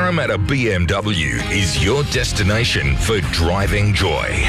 Parramatta BMW is your destination for driving joy.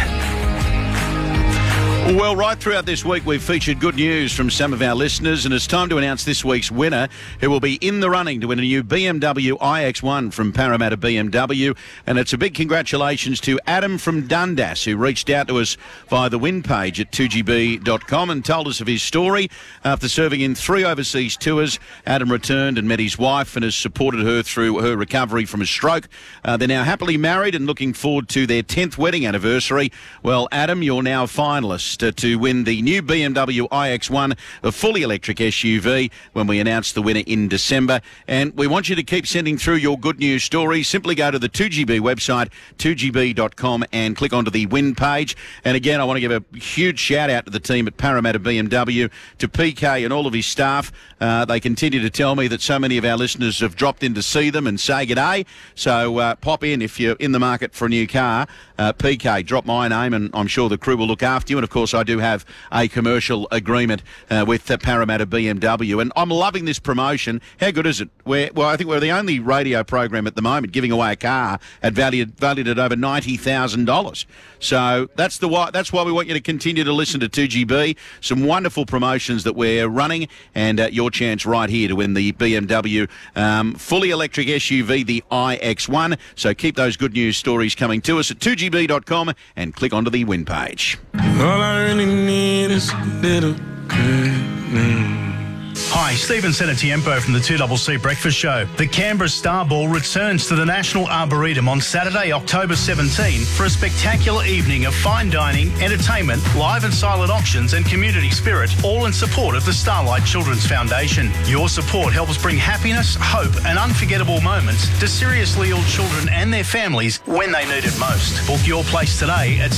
Well, right throughout this week, we've featured good news from some of our listeners, and it's time to announce this week's winner, who will be in the running to win a new BMW iX1 from Parramatta BMW. And it's a big congratulations to Adam from Dundas, who reached out to us via the win page at 2GB.com and told us of his story. After serving in 3 overseas tours, Adam returned and met his wife and has supported her through her recovery from a stroke. They're now happily married and looking forward to their 10th wedding anniversary. Well, Adam, you're now a finalist to win the new BMW iX1, a fully electric SUV, when we announce the winner in December. And we want you to keep sending through your good news stories. Simply go to the 2GB website, 2GB.com, and click onto the win page. And again, I want to give a huge shout out to the team at Parramatta BMW, to PK and all of his staff. They continue to tell me that so many of our listeners have dropped in to see them and say g'day. So pop in if you're in the market for a new car. PK, drop my name and I'm sure the crew will look after you. And of course, I do have a commercial agreement with Parramatta BMW. And I'm loving this promotion. How good is it? I think we're the only radio program at the moment giving away a car valued at over $90,000. So that's why we want you to continue to listen to 2GB. Some wonderful promotions that we're running, and your chance right here to win the BMW fully electric SUV, the iX1. So keep those good news stories coming to us at 2GB.com and click onto the win page. All I really need is a little good news. Hi, Stephen Senatiempo from the 2CC Breakfast Show. The Canberra Star Ball returns to the National Arboretum on Saturday, October 17 for a spectacular evening of fine dining, entertainment, live and silent auctions and community spirit, all in support of the Starlight Children's Foundation. Your support helps bring happiness, hope and unforgettable moments to seriously ill children and their families when they need it most. Book your place today at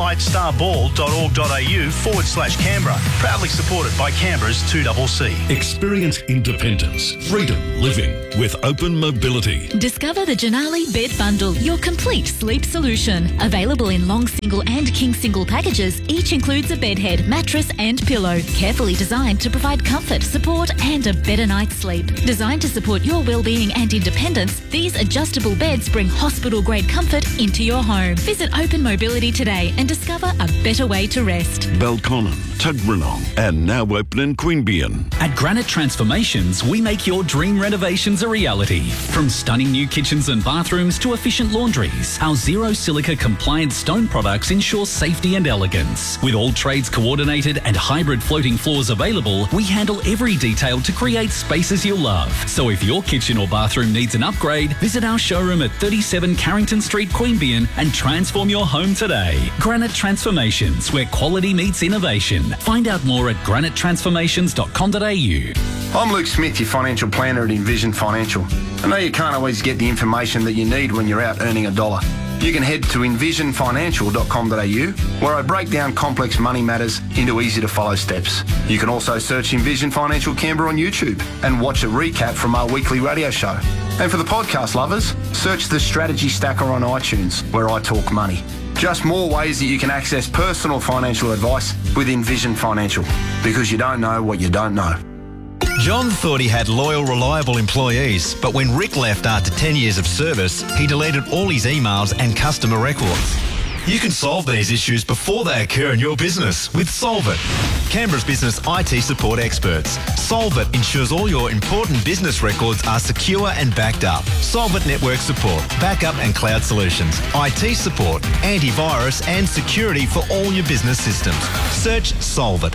starlightsstarball.org.au/Canberra. Proudly supported by Canberra's 2CC. Experience independence, freedom living with Open Mobility. Discover the Janali Bed Bundle, your complete sleep solution. Available in long single and king single packages, each includes a bed head, mattress and pillow. Carefully designed to provide comfort, support and a better night's sleep. Designed to support your well-being and independence, these adjustable beds bring hospital-grade comfort into your home. Visit Open Mobility today and discover a better way to rest. Belconnen, Tuggeranong and now open in Queanbeyan. At Granite Transformations, we make your dream renovations a reality. From stunning new kitchens and bathrooms to efficient laundries, our zero silica compliant stone products ensure safety and elegance. With all trades coordinated and hybrid floating floors available, we handle every detail to create spaces you'll love. So if your kitchen or bathroom needs an upgrade, visit our showroom at 37 Carrington Street, Queanbeyan and transform your home today. Granite Transformations, where quality meets innovation. Find out more at granitetransformations.com.au. I'm Luke Smith, your financial planner at Envision Financial. I know you can't always get the information that you need when you're out earning a dollar. You can head to envisionfinancial.com.au, where I break down complex money matters into easy-to-follow steps. You can also search Envision Financial Canberra on YouTube and watch a recap from our weekly radio show. And for the podcast lovers, search the Strategy Stacker on iTunes, where I talk money. Just more ways that you can access personal financial advice with Envision Financial, because you don't know what you don't know. John thought he had loyal, reliable employees, but when Rick left after 10 years of service, he deleted all his emails and customer records. You can solve these issues before they occur in your business with Solvit, Canberra's business IT support experts. Solvit ensures all your important business records are secure and backed up. Solvit network support, backup and cloud solutions, IT support, antivirus and security for all your business systems. Search Solvit,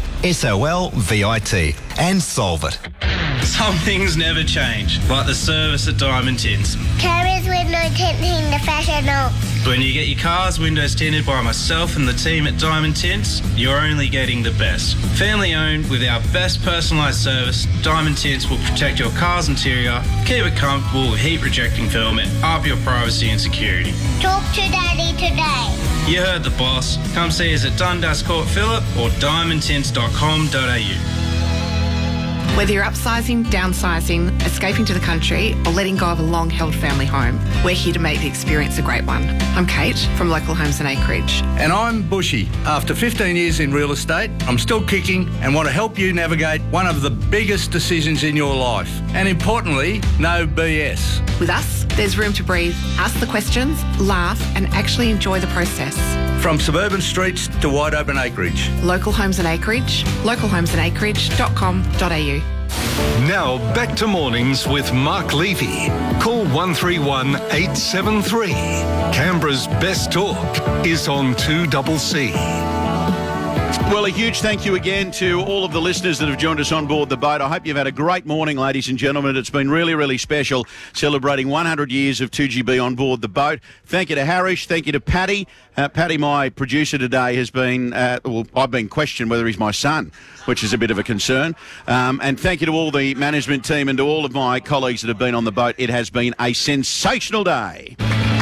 SOLVIT, and Solvit. Some things never change, like the service at Diamond Tints. Carriers window tinting the professional. When you get your car's windows tinted by myself and the team at Diamond Tints, you're only getting the best. Family owned with our best personalised service, Diamond Tints will protect your car's interior, keep it comfortable with heat rejecting film and up your privacy and security. Talk to Daddy today. You heard the boss. Come see us at Dundas Court Phillip or diamondtints.com.au. Whether you're upsizing, downsizing, escaping to the country, or letting go of a long-held family home, we're here to make the experience a great one. I'm Kate from Local Homes and Acreage. And I'm Bushy. After 15 years in real estate, I'm still kicking and want to help you navigate one of the biggest decisions in your life. And importantly, no BS. With us, there's room to breathe, ask the questions, laugh, and actually enjoy the process. From suburban streets to wide open acreage. Local Homes and Acreage, localhomesandacreage.com.au. Now back to mornings with Mark Levy. Call 131 873. Canberra's best talk is on 2CC. Well, a huge thank you again to all of the listeners that have joined us on board the boat. I hope you've had a great morning, ladies and gentlemen. It's been really, really special celebrating 100 years of 2GB on board the boat. Thank you to Harish. Thank you to Paddy. Paddy, my producer today, has been, I've been questioned whether he's my son, which is a bit of a concern. And thank you to all the management team and to all of my colleagues that have been on the boat. It has been a sensational day.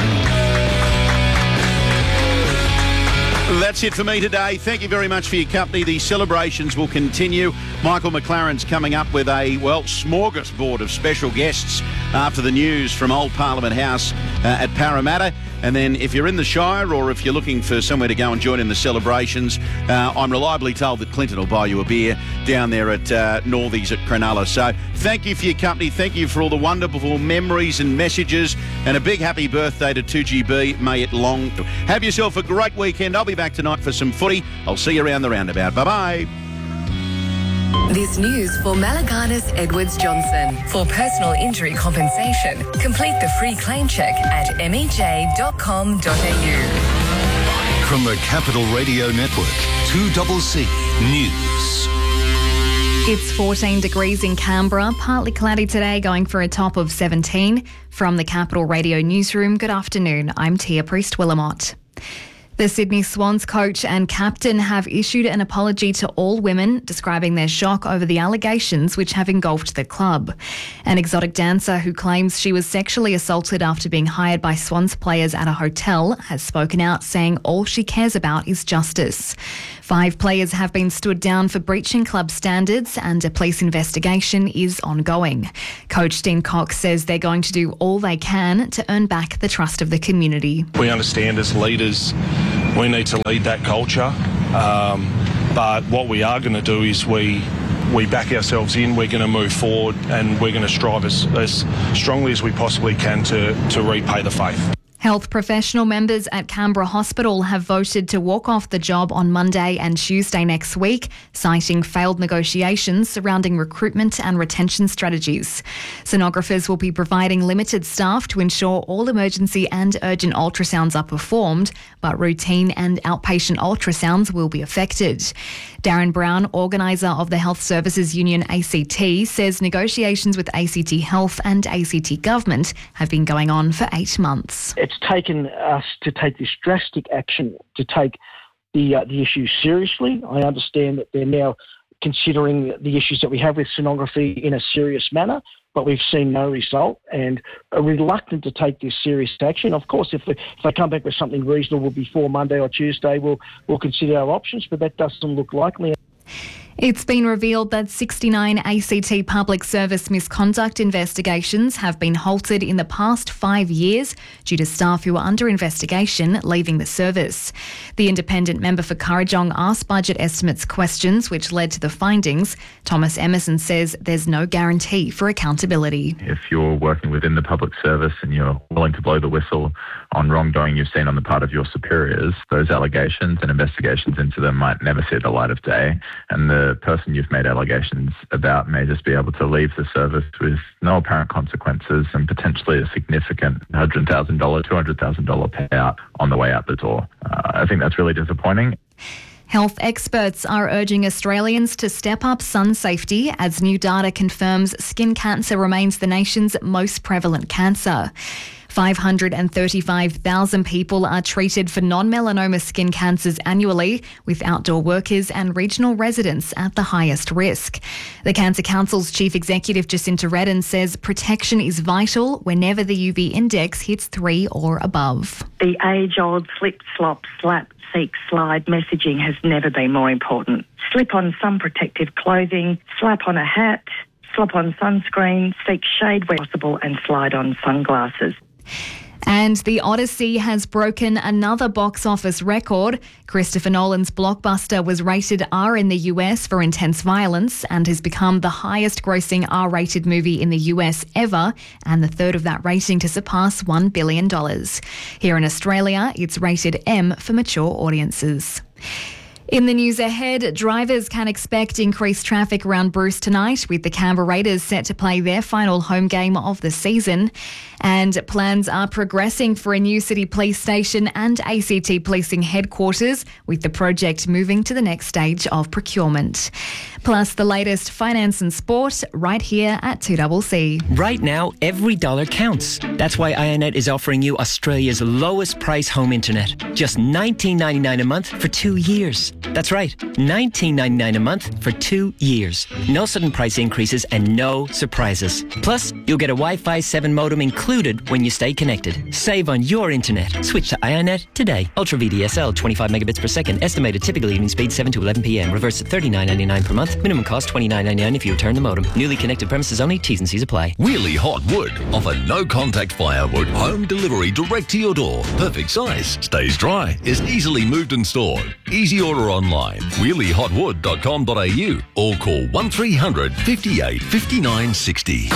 That's it for me today. Thank you very much for your company. The celebrations will continue. Michael McLaren's coming up with a, smorgasbord of special guests after the news from Old Parliament House at Parramatta. And then if you're in the Shire or if you're looking for somewhere to go and join in the celebrations, I'm reliably told that Clinton will buy you a beer down there at Northies at Cronulla. So thank you for your company. Thank you for all the wonderful memories and messages. And a big happy birthday to 2GB. May it long. Have yourself a great weekend. I'll be back tonight for some footy. I'll see you around the roundabout. Bye-bye. This news for Malaganas Edwards Johnson. For personal injury compensation, complete the free claim check at mej.com.au. From the Capital Radio Network, 2CC News. It's 14 degrees in Canberra, partly cloudy today, going for a top of 17. From the Capital Radio Newsroom, good afternoon. I'm Tia Priest-Willamott. The Sydney Swans coach and captain have issued an apology to all women, describing their shock over the allegations which have engulfed the club. An exotic dancer who claims she was sexually assaulted after being hired by Swans players at a hotel has spoken out, saying all she cares about is justice. 5 players have been stood down for breaching club standards and a police investigation is ongoing. Coach Dean Cox says they're going to do all they can to earn back the trust of the community. We understand as leaders we need to lead that culture, but what we are going to do is we back ourselves in, we're going to move forward and we're going to strive as strongly as we possibly can to repay the faith. Health professional members at Canberra Hospital have voted to walk off the job on Monday and Tuesday next week, citing failed negotiations surrounding recruitment and retention strategies. Sonographers will be providing limited staff to ensure all emergency and urgent ultrasounds are performed, but routine and outpatient ultrasounds will be affected. Darren Brown, organiser of the Health Services Union ACT, says negotiations with ACT Health and ACT Government have been going on for 8 months. It's taken us to take this drastic action to take the issue seriously. I understand that they're now considering the issues that we have with sonography in a serious manner, but we've seen no result and are reluctant to take this serious action. Of course, if they come back with something reasonable before Monday or Tuesday, we'll consider our options, but that doesn't look likely. It's been revealed that 69 ACT public service misconduct investigations have been halted in the past 5 years due to staff who are under investigation leaving the service. The independent member for Kurrajong asked budget estimates questions which led to the findings. Thomas Emerson says there's no guarantee for accountability. If you're working within the public service and you're willing to blow the whistle on wrongdoing you've seen on the part of your superiors, those allegations and investigations into them might never see the light of day, and the person you've made allegations about may just be able to leave the service with no apparent consequences and potentially a significant $100,000, $200,000 payout on the way out the door. I think that's really disappointing. Health experts are urging Australians to step up sun safety as new data confirms skin cancer remains the nation's most prevalent cancer. 535,000 people are treated for non-melanoma skin cancers annually, with outdoor workers and regional residents at the highest risk. The Cancer Council's Chief Executive Jacinta Redden says protection is vital whenever the UV index hits 3 or above. The age-old slip, slop, slap, seek, slide messaging has never been more important. Slip on some protective clothing, slap on a hat, slop on sunscreen, seek shade where possible and slide on sunglasses. And The Odyssey has broken another box office record. Christopher Nolan's blockbuster was rated R in the US for intense violence and has become the highest grossing R-rated movie in the US ever, and the third of that rating to surpass $1 billion. Here in Australia, it's rated M for mature audiences. In the news ahead, drivers can expect increased traffic around Bruce tonight, with the Canberra Raiders set to play their final home game of the season. And plans are progressing for a new city police station and ACT policing headquarters, with the project moving to the next stage of procurement. Plus the latest finance and sport right here at 2CC. Right now, every dollar counts. That's why Ionet is offering you Australia's lowest price home internet. Just $19.99 a month for 2 years. That's right, $19.99 a month for 2 years. No sudden price increases and no surprises. Plus, you'll get a Wi-Fi 7 modem included when you stay connected. Save on your internet. Switch to Ionet today. Ultra VDSL, 25 megabits per second. Estimated typical evening speed 7 to 11 p.m. Reverse at $39.99 per month. Minimum cost $29.99 if you return the modem. Newly connected premises only. T's and C's apply. Wheelie Hot Wood offer no contact firewood. Home delivery direct to your door. Perfect size. Stays dry. Is easily moved and stored. Easy order online. WheelieHotWood.com.au or call 1300 58 59 60.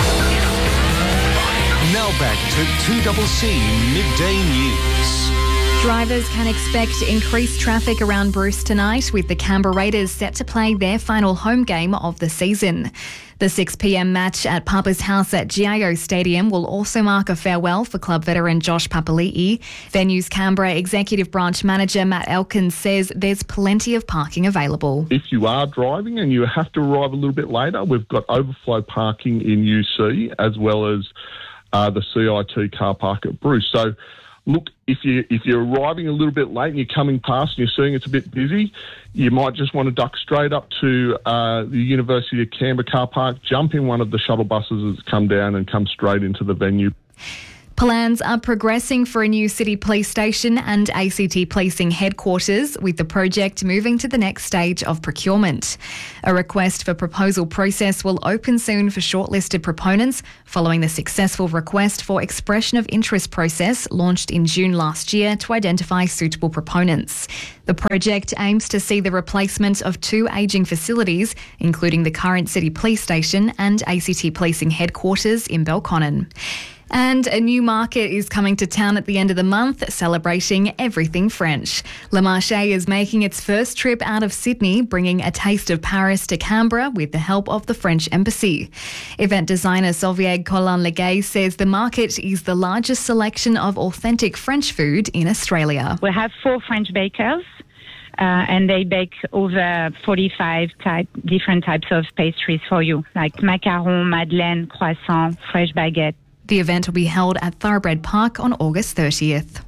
Now back to 2CC Midday News. Drivers can expect increased traffic around Bruce tonight, with the Canberra Raiders set to play their final home game of the season. The 6 p.m. match at Papa's house at GIO Stadium will also mark a farewell for club veteran Josh Papali'i. Venues Canberra Executive Branch Manager Matt Elkins says there's plenty of parking available. If you are driving and you have to arrive a little bit later, we've got overflow parking in UC as well as the CIT car park at Bruce. So, look, if you're arriving a little bit late and you're coming past and you're seeing it's a bit busy, you might just want to duck straight up to the University of Canberra car park, jump in one of the shuttle buses that's come down and come straight into the venue. Plans are progressing for a new city police station and ACT policing headquarters, with the project moving to the next stage of procurement. A request for proposal process will open soon for shortlisted proponents, following the successful request for expression of interest process launched in June last year to identify suitable proponents. The project aims to see the replacement of 2 ageing facilities, including the current city police station and ACT policing headquarters in Belconnen. And a new market is coming to town at the end of the month, celebrating everything French. Le Marché is making its first trip out of Sydney, bringing a taste of Paris to Canberra with the help of the French Embassy. Event designer Solveig Collin-Legay says the market is the largest selection of authentic French food in Australia. We have 4 French bakers. And they bake over 45 different types of pastries for you, like macaron, madeleine, croissant, fresh baguette. The event will be held at Thoroughbred Park on August 30th.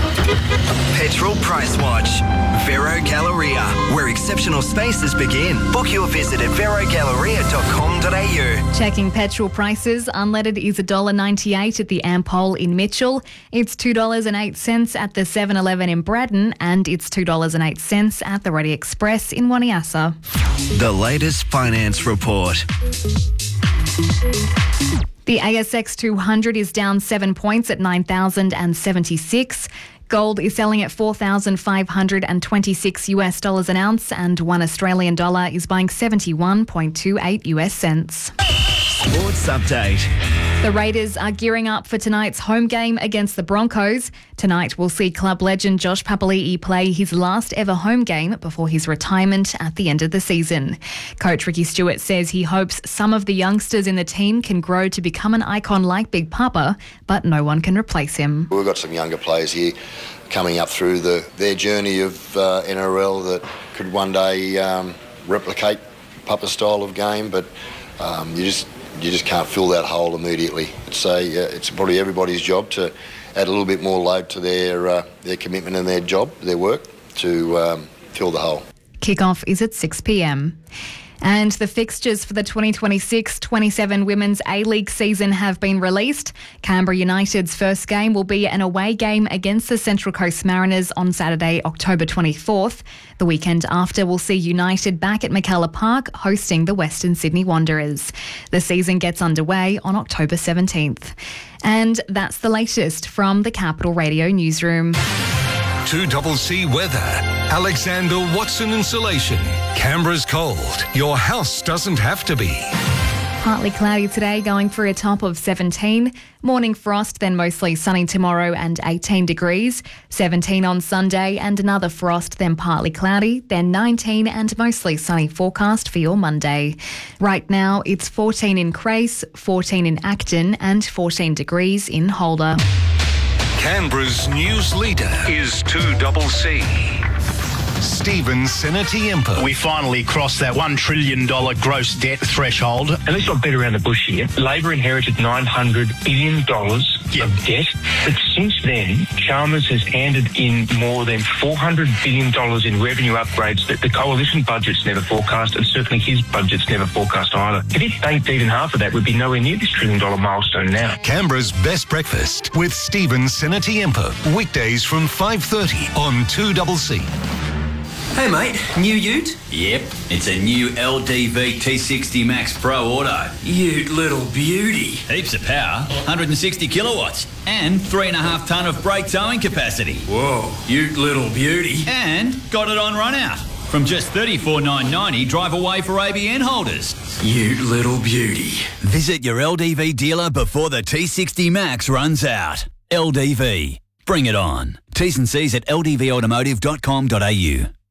Petrol Price Watch. Vero Galleria, where exceptional spaces begin. Book your visit at verogalleria.com.au. Checking petrol prices, unleaded is $1.98 at the Ampol in Mitchell. It's $2.08 at the 7-Eleven in Braddon, and it's $2.08 at the Ready Express in Waniassa. The latest finance report. The ASX 200 is down 7 points at 9,076. Gold is selling at $4,526 an ounce, and $1 is buying 71.28 US cents. Sports update. The Raiders are gearing up for tonight's home game against the Broncos. Tonight we'll see club legend Josh Papali'i play his last ever home game before his retirement at the end of the season. Coach Ricky Stewart says he hopes some of the youngsters in the team can grow to become an icon like Big Papa, but no one can replace him. We've got some younger players here coming up through their journey of NRL that could one day replicate Papa's style of game, but you just can't fill that hole immediately. It's probably everybody's job to add a little bit more load to their commitment and their job, their work, to fill the hole. Kickoff is at 6 p.m. And the fixtures for the 2026-27 Women's A-League season have been released. Canberra United's first game will be an away game against the Central Coast Mariners on Saturday, October 24th. The weekend after will see United back at McKellar Park hosting the Western Sydney Wanderers. The season gets underway on October 17th. And that's the latest from the Capital Radio newsroom. 2CC weather. Alexander Watson Insulation. Canberra's cold. Your house doesn't have to be. Partly cloudy today, going for a top of 17. Morning frost, then mostly sunny tomorrow and 18 degrees. 17 on Sunday and another frost, then partly cloudy. Then 19 and mostly sunny forecast for your Monday. Right now, it's 14 in Crace, 14 in Acton and 14 degrees in Holder. Canberra's news leader is 2CC. Stephen Senatiempo. We finally crossed that $1 trillion gross debt threshold. At least I've beat around the bush here. Labor inherited $900 billion of debt. But since then, Chalmers has handed in more than $400 billion in revenue upgrades that the coalition budget's never forecast, and certainly his budget's never forecast either. If he'd banked even half of that, we'd be nowhere near this $1 trillion milestone now. Canberra's Best Breakfast with Stephen Senatiempo. Weekdays from 5:30 on 2CC. Hey mate, new ute? Yep, it's a new LDV T60 Max Pro Auto. Ute little beauty. Heaps of power, 160 kilowatts, and 3.5 tonne of brake towing capacity. Whoa, ute little beauty. And got it on run out. From just $34,990 drive away for ABN holders. Ute little beauty. Visit your LDV dealer before the T60 Max runs out. LDV. Bring it on. T's and C's at ldvautomotive.com.au.